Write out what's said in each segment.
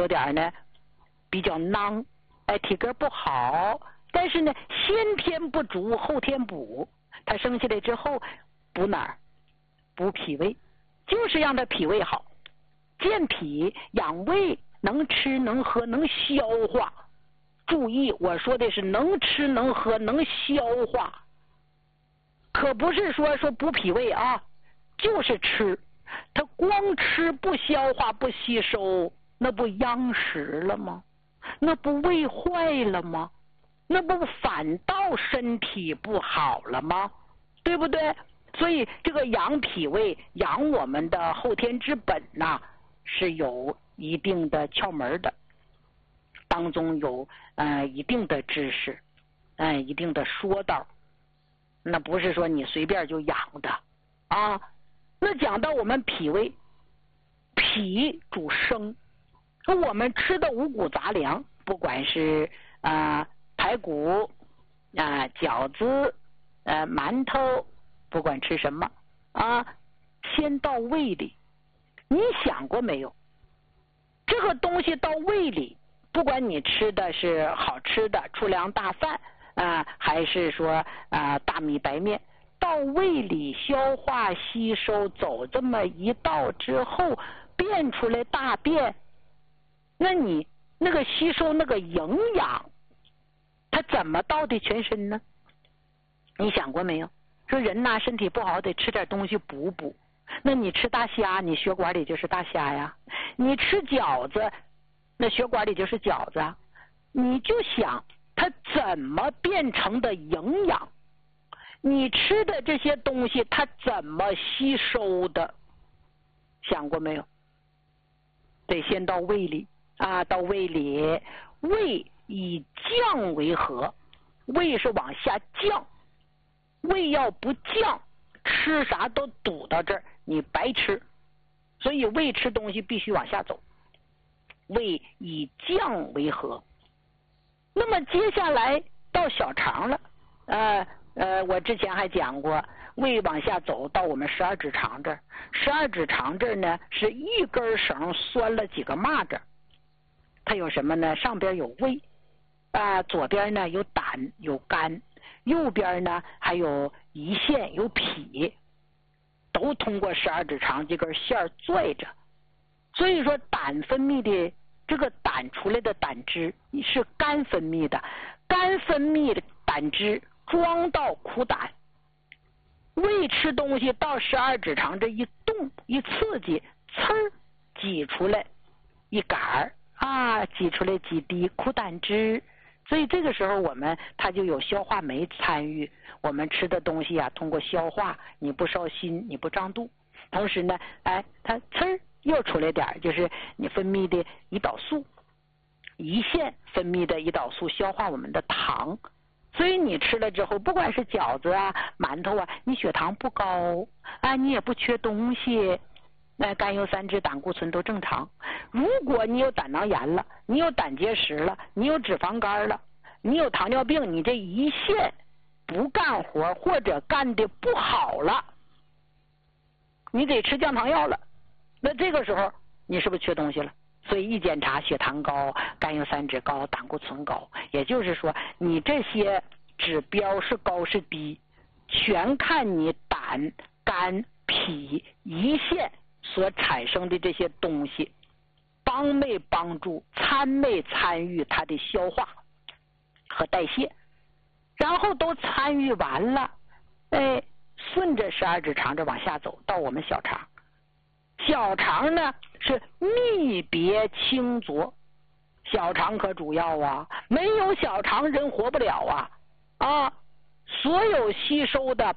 有点呢比较囊，体格不好，但是呢先天不足后天补，他生下来之后补哪儿？补脾胃，就是让他脾胃好，健脾养胃，能吃能喝能消化。注意，我说的是能吃能喝能消化，可不是说补脾胃啊，就是吃。他光吃不消化不吸收，那不殃食了吗？那不胃坏了吗？那不反倒身体不好了吗？对不对？所以这个养脾胃养我们的后天之本呐，是有一定的窍门的，当中有一定的知识，一定的说道，那不是说你随便就养的啊。那讲到我们脾胃，脾主生，我们吃的五谷杂粮，不管是排骨饺子馒头，不管吃什么先到胃里。你想过没有？这个东西到胃里，不管你吃的是好吃的粗粮大饭还是说大米白面，到胃里消化吸收，走这么一道之后变出来大便，那你那个吸收那个营养，它怎么到的全身呢？你想过没有？说人呐身体不好得吃点东西补补，那你吃大虾，你血管里就是大虾呀；你吃饺子，那血管里就是饺子啊。你就想它怎么变成的营养，你吃的这些东西它怎么吸收的，想过没有？得先到胃里到胃里，胃以降为和，胃是往下降，胃要不降，吃啥都堵到这儿，你白吃。所以胃吃东西必须往下走，胃以降为和。那么接下来到小肠了，我之前还讲过，胃往下走到我们12指肠这儿，12指肠这儿呢是一根绳拴了几个蚂蚱，它有什么呢？上边有胃左边呢有胆有肝，右边呢还有胰腺有脾，都通过12指肠这根线拽着。所以说胆分泌的这个胆出来的胆汁是肝分泌的，肝分泌的胆汁装到苦胆，胃吃东西到12指肠这一动一刺激，呲挤出来一杆挤出来几滴苦胆汁。所以这个时候它就有消化酶参与，我们吃的东西通过消化，你不烧心，你不胀肚，同时呢它呲又出来点，就是你分泌的胰岛素，胰腺分泌的胰岛素消化我们的糖。所以你吃了之后，不管是饺子馒头你血糖不高你也不缺东西，甘油三酯胆固醇都正常。如果你有胆囊炎了，你有胆结石了，你有脂肪肝了，你有糖尿病，你这胰腺不干活或者干的不好了，你得吃降糖药了，那这个时候你是不是缺东西了？所以一检查血糖高，甘油三酯高，胆固醇高，也就是说你这些指标是高是低，全看你胆肝脾胰腺所产生的这些东西帮没帮助，参没参与它的消化和代谢。然后都参与完了，顺着12指肠这往下走到我们小肠。小肠呢是泌别清浊，小肠可主要没有小肠人活不了所有吸收的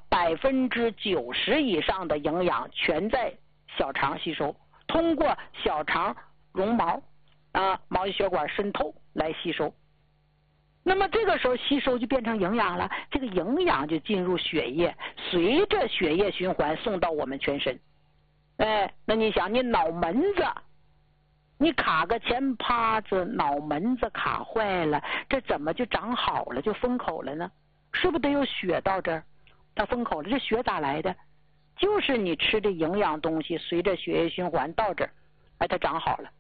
90%以上的营养全在小肠吸收，通过小肠绒毛毛细血管渗透来吸收。那么这个时候吸收就变成营养了，这个营养就进入血液，随着血液循环送到我们全身。那你想，你脑门子你卡个前趴子，脑门子卡坏了，这怎么就长好了，就封口了呢？是不是得有血到这儿，它封口了？这血咋来的？就是你吃的营养东西随着血液循环到这儿，它长好了。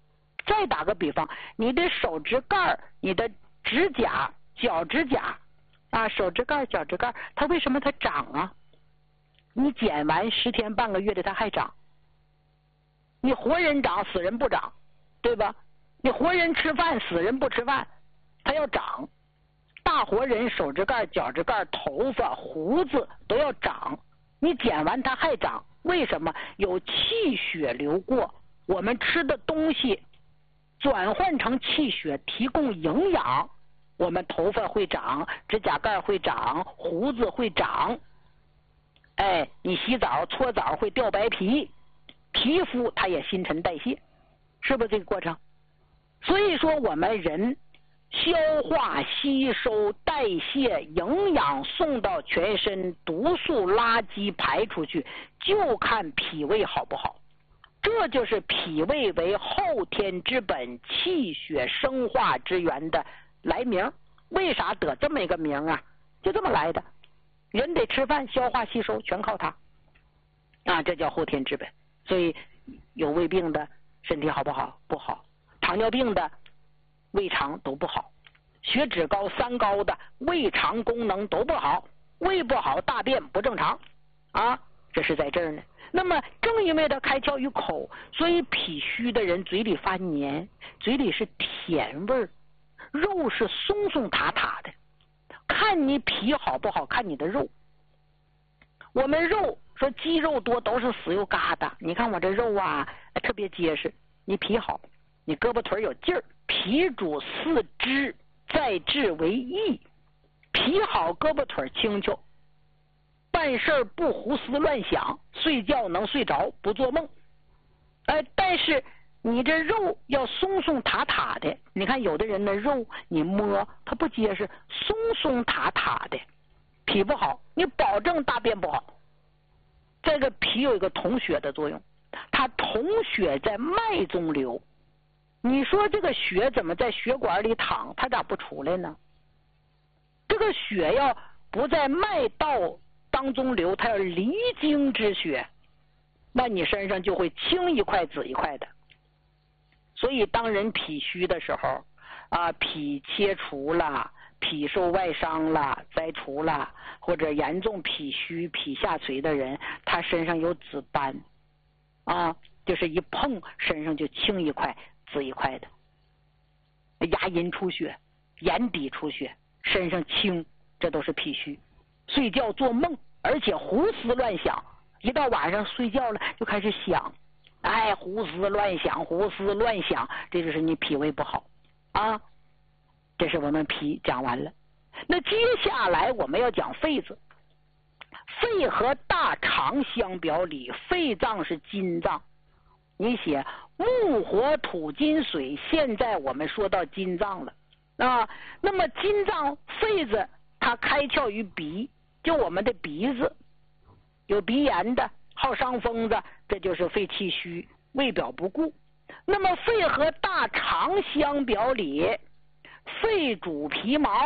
再打个比方，你的手指盖、你的指甲、脚指甲啊，手指盖、脚指盖，它为什么它长啊？你剪完10天半个月的它还长。你活人长，死人不长，对吧？你活人吃饭，死人不吃饭，它要长。大活人手指盖、脚趾盖、头发、胡子都要长，你剪完它还长，为什么？有气血流过，我们吃的东西转换成气血，提供营养，我们头发会长，指甲盖会长，胡子会长。哎，你洗澡搓澡会掉白皮，皮肤它也新陈代谢，是不是这个过程？所以说我们人消化、吸收、代谢、营养送到全身，毒素、垃圾排出去，就看脾胃好不好。这就是脾胃为后天之本、气血生化之源的来名。为啥得这么一个名啊？就这么来的。人得吃饭、消化、吸收，全靠它啊，这叫后天之本。所以有胃病的身体好不好？不好。糖尿病的胃肠都不好，血脂高、三高的胃肠功能都不好，胃不好，大便不正常啊，这是在这儿呢。那么正因为它开窍于口，所以脾虚的人嘴里发黏，嘴里是甜味儿，肉是松松塌塌的。看你脾好不好，看你的肉。我们肉说肌肉多都是死又疙瘩，你看我这肉啊特别结实。你脾好，你胳膊腿有劲儿。脾主四肢，在志为义。脾好，胳膊腿轻巧，办事不胡思乱想，睡觉能睡着，不做梦。但是你这肉要松松塌塌的，你看有的人的肉你摸它不结实，松松塌塌的，脾不好，你保证大便不好。这个脾有一个统血的作用，它统血在脉中流。你说这个血怎么在血管里淌，它咋不出来呢？这个血要不在脉道当中流，它要离经之血，那你身上就会青一块紫一块的。所以当人脾虚的时候啊，脾切除了，脾受外伤了、摘除了，或者严重脾虚、脾下垂的人，他身上有紫斑啊，就是一碰身上就青一块紫一块的，牙龈出血、眼底出血，身上青，这都是脾虚。睡觉做梦，而且胡思乱想，一到晚上睡觉了就开始想，胡思乱想，胡思乱想，这就是你脾胃不好啊。这是我们脾讲完了。那接下来我们要讲肺子。肺和大肠相表里，肺脏是金脏。你写木火土金水，现在我们说到金脏了啊。那么金脏肺子它开窍于鼻，就我们的鼻子，有鼻炎的、好伤风的，这就是肺气虚、胃表不顾。那么肺和大肠相表里，肺主皮毛，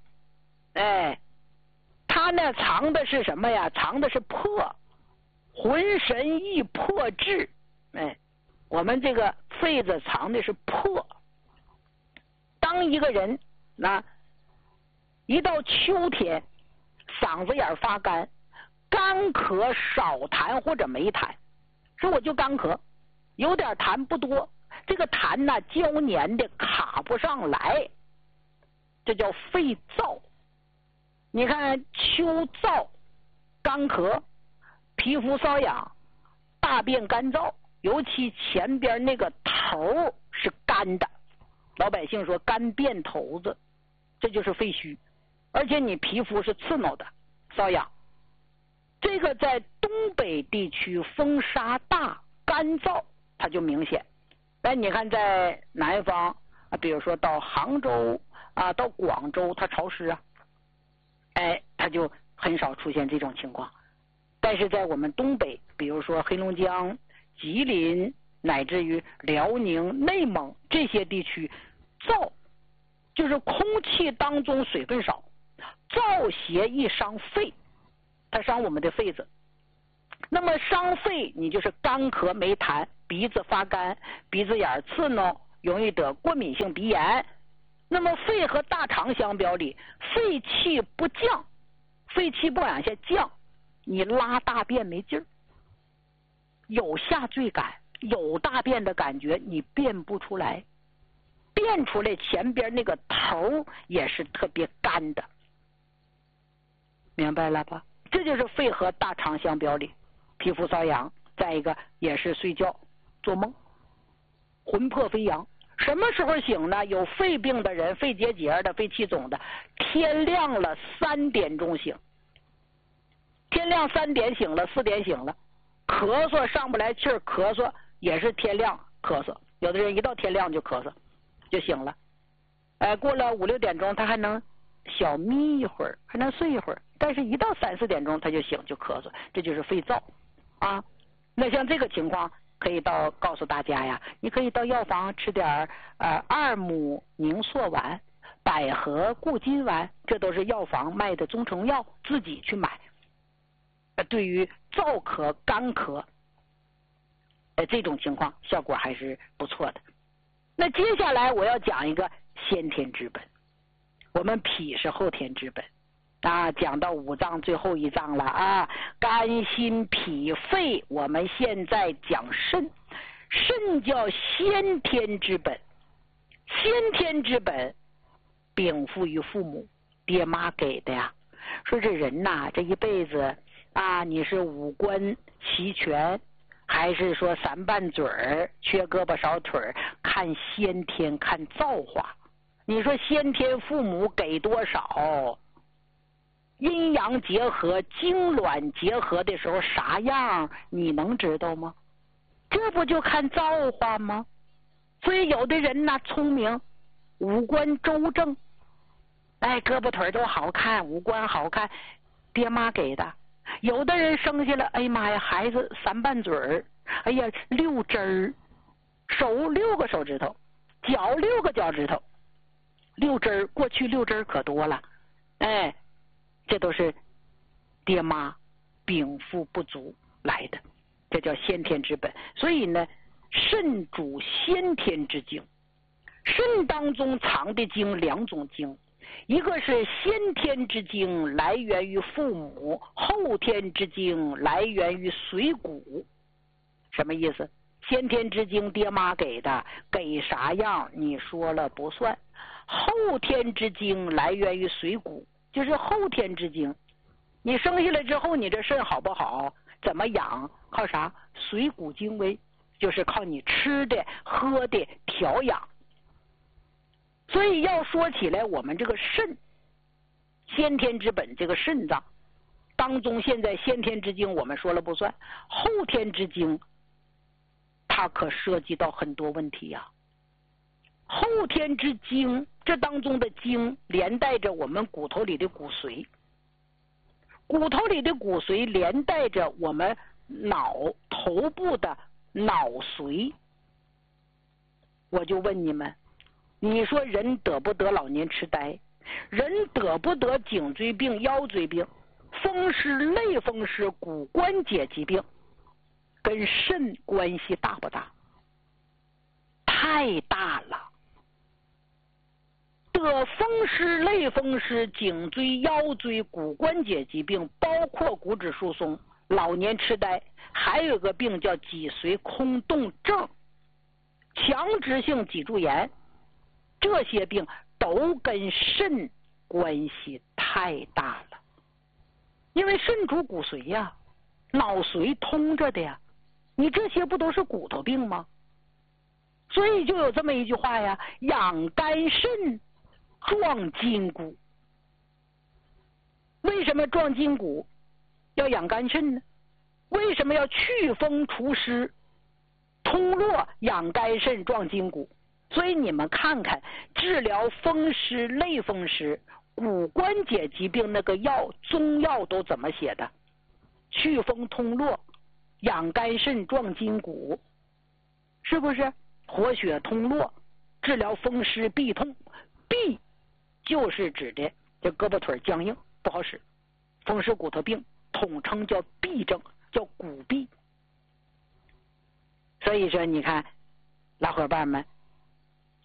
它呢藏的是什么呀？藏的是魄，浑神意魄志。我们这个肺子藏的是魄。当一个人一到秋天，嗓子眼发干，干咳少痰或者没痰，说我就干咳，有点痰不多，这个痰呢胶黏的卡不上来，这叫肺燥。你看秋燥，干咳，皮肤瘙痒，大便干燥，尤其前边那个头是干的，老百姓说干便头子，这就是肺虚。而且你皮肤是刺挠的、瘙痒，这个在东北地区风沙大、干燥，它就明显。你看在南方比如说到杭州到广州，它潮湿它就很少出现这种情况。但是在我们东北，比如说黑龙江、吉林，乃至于辽宁、内蒙这些地区，燥就是空气当中水分少，燥邪易伤肺，它伤我们的肺子。那么伤肺，你就是干咳没痰，鼻子发干，鼻子眼刺挠， 容易得过敏性鼻炎。那么肺和大肠相表里，肺气不降，肺气不往下降，你拉大便没劲儿，有下坠感，有大便的感觉，你便不出来，便出来前边那个头也是特别干的，明白了吧？这就是肺和大肠相表里，皮肤瘙痒，再一个也是睡觉做梦，魂魄飞扬。什么时候醒呢？有肺病的人，肺结节的，肺气肿的，天亮了3点钟醒，天亮3点醒了，4点醒了，咳嗽上不来气儿，咳嗽也是天亮咳嗽，有的人一到天亮就咳嗽就醒了，过了5、6点钟他还能小眯一会儿，还能睡一会儿，但是一到3、4点钟他就醒就咳嗽，这就是肺燥啊。那像这个情况可以告诉大家呀，你可以到药房吃点2目宁缩丸、百合固金丸，这都是药房卖的中成药，自己去买。对于燥咳、干咳，这种情况效果还是不错的。那接下来我要讲一个先天之本，我们脾是后天之本啊，讲到5脏最后一脏了啊，肝、心、脾、肺，我们现在讲肾。肾叫先天之本，先天之本禀赋于父母，爹妈给的呀。说这人呐，这一辈子啊，你是5官齐全，还是说3瓣嘴儿、缺胳膊少腿儿，看先天，看造化。你说先天父母给多少？阴阳结合、精卵结合的时候啥样，你能知道吗？这不就看造化吗？所以有的人呢聪明，5官周正，胳膊腿都好看，5官好看，爹妈给的。有的人生下来，哎妈呀，孩子3瓣嘴儿，哎呀6指儿，手6个手指头，脚6个脚趾头，6指儿，过去6指儿可多了，这都是爹妈禀赋不足来的，这叫先天之本。所以呢，肾主先天之精，肾当中藏的精2种精，一个是先天之精，来源于父母；后天之精来源于水谷。什么意思？先天之精爹妈给的，给啥样你说了不算；后天之精来源于水谷，就是后天之精。你生下来之后，你这肾好不好，怎么养，靠啥？水谷精微，就是靠你吃的喝的调养。所以要说起来，我们这个肾先天之本，这个肾脏当中，现在先天之精我们说了不算，后天之精它可涉及到很多问题呀。后天之精，这当中的精连带着我们骨头里的骨髓，骨头里的骨髓连带着我们头部的脑髓。我就问你们，你说人得不得老年痴呆？人得不得颈椎病、腰椎病、风湿、类风湿、骨关节疾病？跟肾关系大不大？太大了。得风湿、类风湿、颈椎、腰椎、骨关节疾病，包括骨质疏松、老年痴呆，还有个病叫脊髓空洞症、强直性脊柱炎，这些病都跟肾关系太大了。因为肾主骨髓呀，脑髓通着的呀，你这些不都是骨头病吗？所以就有这么一句话呀，养肝肾壮筋骨。为什么壮筋骨要养肝肾呢？为什么要祛风除湿、通络、养肝肾、壮筋骨？所以你们看看，治疗风湿、类风湿、骨关节疾病那个药，中药都怎么写的？祛风通络、养肝肾、壮筋骨，是不是？活血通络，治疗风湿痹痛。痹就是指的这胳膊腿僵硬不好使，风湿骨头病统称叫痹症，叫骨痹。所以说你看，老伙伴们，